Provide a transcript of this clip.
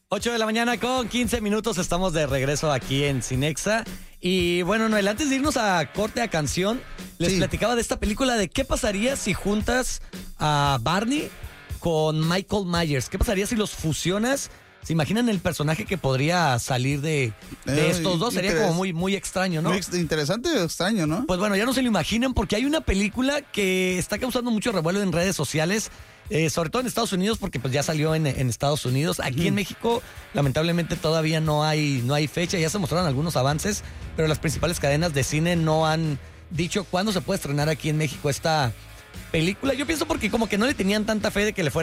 8 de la mañana con 15 minutos, estamos de regreso aquí en Cinexa. Y bueno, Noel, antes de irnos a corte a canción, les platicaba de esta película de qué pasaría si juntas a Barney con Michael Myers. ¿Qué pasaría si los fusionas? ¿Se imaginan el personaje que podría salir de estos dos? Sería como muy extraño, ¿no? Muy interesante o extraño, ¿no? Pues bueno, ya no se lo imaginan porque hay una película que está causando mucho revuelo en redes sociales, sobre todo en Estados Unidos, porque pues ya salió en Estados Unidos. Aquí en México, lamentablemente, todavía no hay fecha. Ya se mostraron algunos avances, pero las principales cadenas de cine no han dicho cuándo se puede estrenar aquí en México esta película. Yo pienso porque como que no le tenían tanta fe de que le fuera